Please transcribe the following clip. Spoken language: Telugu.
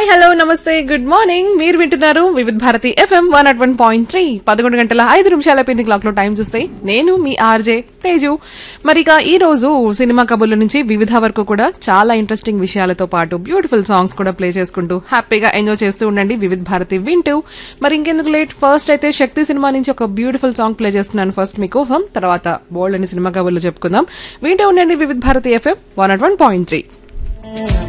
హాయ్ హలో నమస్తే గుడ్ మార్నింగ్. మీరు వింటున్నారు వివిధ్ భారతి ఎఫ్ఎం 101.3. 11 గంటల 5 నిమిషాల పింది క్లాక్ లో టైం చూస్తే నేను మీ ఆర్జే తేజు. మరిక ఈ రోజు సినిమా కబుర్ల నుంచి వివిధ వరకు కూడా చాలా ఇంట్రెస్టింగ్ విషయాలతో పాటు బ్యూటిఫుల్ సాంగ్స్ కూడా ప్లే చేసుకుంటూ హ్యాపీగా ఎంజాయ్ చేస్తూ ఉండండి వివిధ్ భారతి వింటూ. మరి ఇంకెందుకు లేట్, ఫస్ట్ అయితే శక్తి సినిమా నుంచి ఒక బ్యూటిఫుల్ సాంగ్ ప్లే చేస్తున్నాను ఫస్ట్ మీకోసం. తర్వాత బోల్డ్ అని సినిమా కబుర్లు చెప్పుకుందాం. వింటూ ఉండండి వివిధ్ భారతి ఎఫ్ఎం 101.3.